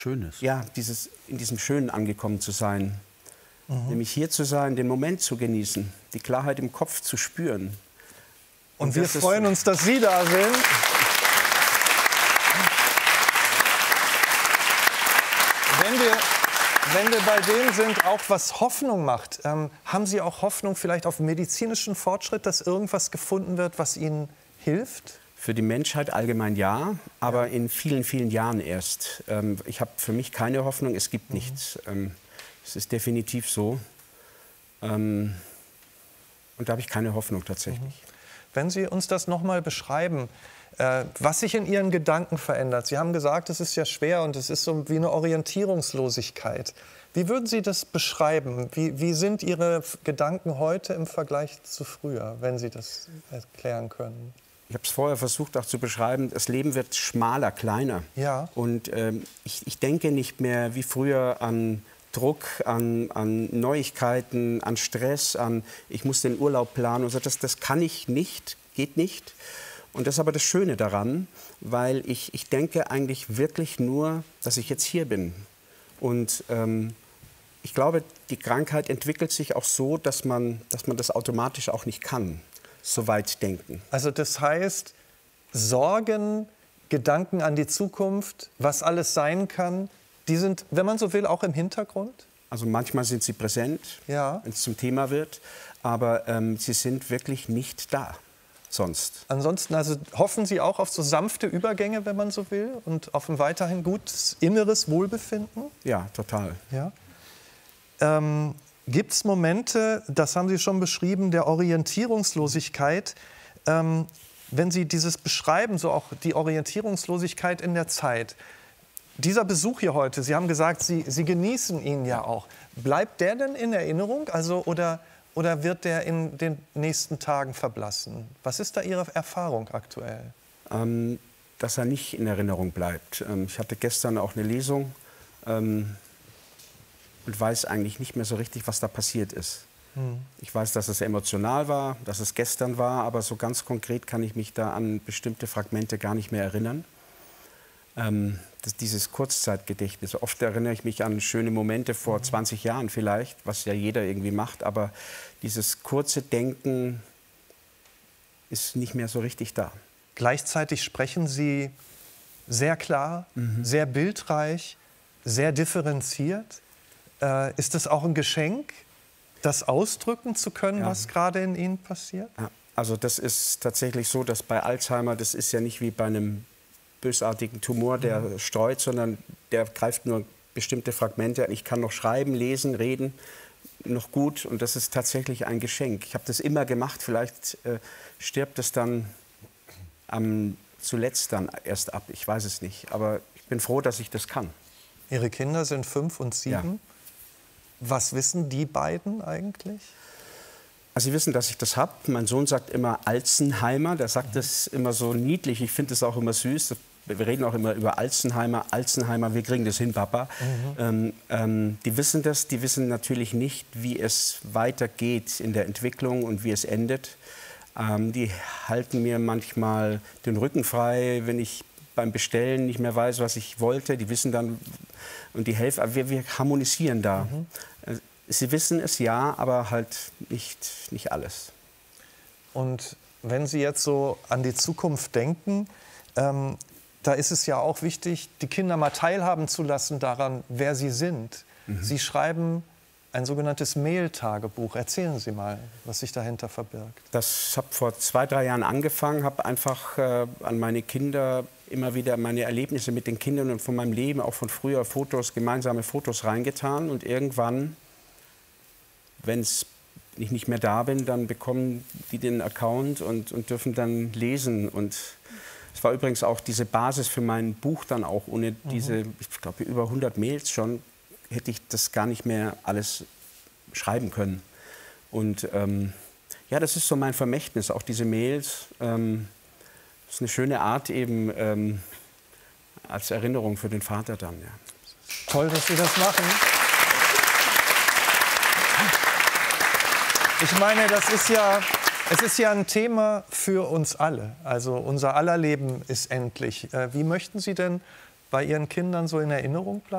Schönes. Ja, in diesem Schönen angekommen zu sein. Nämlich hier zu sein, den Moment zu genießen, die Klarheit im Kopf zu spüren. Und wir freuen uns, dass Sie da sind. Wenn wir bei dem sind, auch was Hoffnung macht, haben Sie auch Hoffnung vielleicht auf medizinischen Fortschritt, dass irgendwas gefunden wird, was Ihnen hilft? Für die Menschheit allgemein ja, aber in vielen, vielen Jahren erst. Ich habe für mich keine Hoffnung, es gibt nichts. Es ist definitiv so. Und da habe ich keine Hoffnung tatsächlich. Wenn Sie uns das noch mal beschreiben, was sich in Ihren Gedanken verändert. Sie haben gesagt, es ist ja schwer und es ist so wie eine Orientierungslosigkeit. Wie würden Sie das beschreiben? Wie sind Ihre Gedanken heute im Vergleich zu früher, wenn Sie das erklären können? Ich habe es vorher versucht auch zu beschreiben, das Leben wird schmaler, kleiner. Ja. Und ich denke nicht mehr wie früher an Druck, an Neuigkeiten, an Stress, ich muss den Urlaub planen. Und so. Das kann ich nicht, geht nicht. Und das ist aber das Schöne daran, weil ich denke eigentlich wirklich nur, dass ich jetzt hier bin. Und ich glaube, die Krankheit entwickelt sich auch so, dass man das automatisch auch nicht kann, so weit denken. Also das heißt, Sorgen, Gedanken an die Zukunft, was alles sein kann, die sind, wenn man so will, auch im Hintergrund? Also manchmal sind sie präsent, ja, wenn es zum Thema wird, aber sie sind wirklich nicht da sonst. Ansonsten also hoffen Sie auch auf so sanfte Übergänge, wenn man so will, und auf ein weiterhin gutes inneres Wohlbefinden? Ja, total. Ja. Gibt es Momente, das haben Sie schon beschrieben, der Orientierungslosigkeit, wenn Sie dieses beschreiben, so auch die Orientierungslosigkeit in der Zeit? Dieser Besuch hier heute, Sie haben gesagt, Sie genießen ihn ja auch. Bleibt der denn in Erinnerung? Also, oder wird der in den nächsten Tagen verblassen? Was ist da Ihre Erfahrung aktuell? Dass er nicht in Erinnerung bleibt. Ich hatte gestern auch eine Lesung und weiß eigentlich nicht mehr so richtig, was da passiert ist. Ich weiß, dass es emotional war, dass es gestern war, aber so ganz konkret kann ich mich da an bestimmte Fragmente gar nicht mehr erinnern. Dieses Kurzzeitgedächtnis. Oft erinnere ich mich an schöne Momente vor 20 Jahren vielleicht, was ja jeder irgendwie macht, aber dieses kurze Denken ist nicht mehr so richtig da. Gleichzeitig sprechen Sie sehr klar, sehr bildreich, sehr differenziert. Ist es auch ein Geschenk, das ausdrücken zu können, ja, was gerade in Ihnen passiert? Ja, also das ist tatsächlich so, dass bei Alzheimer, das ist ja nicht wie bei einem bösartigen Tumor, der streut, sondern der greift nur bestimmte Fragmente an. Ich kann noch schreiben, lesen, reden, noch gut. Und das ist tatsächlich ein Geschenk. Ich habe das immer gemacht. Vielleicht stirbt es dann zuletzt dann erst ab. Ich weiß es nicht. Aber ich bin froh, dass ich das kann. Ihre Kinder sind 5 und 7. Ja. Was wissen die beiden eigentlich? Also Sie wissen, dass ich das habe. Mein Sohn sagt immer Alzenheimer. Der sagt das immer so niedlich. Ich finde das auch immer süß. Wir reden auch immer über Alzenheimer. Alzenheimer, wir kriegen das hin, Papa. Die wissen das. Die wissen natürlich nicht, wie es weitergeht in der Entwicklung und wie es endet. Die halten mir manchmal den Rücken frei, wenn ich beim Bestellen nicht mehr weiß, was ich wollte. Die wissen dann und die helfen. Wir harmonisieren da. Sie wissen es ja, aber halt nicht alles. Und wenn Sie jetzt so an die Zukunft denken, da ist es ja auch wichtig, die Kinder mal teilhaben zu lassen daran, wer sie sind. Sie schreiben ein sogenanntes Mail-Tagebuch. Erzählen Sie mal, was sich dahinter verbirgt. Das habe vor 2, 3 Jahren angefangen, habe einfach an meine Kinder immer wieder meine Erlebnisse mit den Kindern und von meinem Leben, auch von früher Fotos, gemeinsame Fotos reingetan. Und irgendwann, wenn ich nicht mehr da bin, dann bekommen die den Account und dürfen dann lesen. Und es war übrigens auch diese Basis für mein Buch dann auch. Ohne diese, ich glaube, über 100 Mails schon, hätte ich das gar nicht mehr alles schreiben können. Und ja, das ist so mein Vermächtnis, auch diese Mails. Das ist eine schöne Art eben als Erinnerung für den Vater dann. Ja. Toll, dass Sie das machen. Ich meine, es ist ja ein Thema für uns alle. Also unser aller Leben ist endlich. Wie möchten Sie denn bei Ihren Kindern so in Erinnerung bleiben?